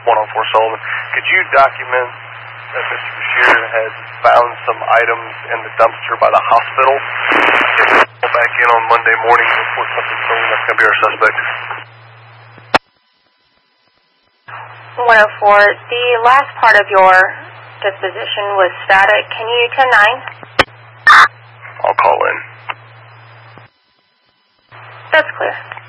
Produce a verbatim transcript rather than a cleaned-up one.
one oh four Sullivan. Could you document that Mister Bashir had found some items in the dumpster by the hospital? If we go back in on Monday morning and report something stolen, that's going to be our suspect. one oh four, the last part of your disposition was static. Can you ten nine? I'll call in. That's clear.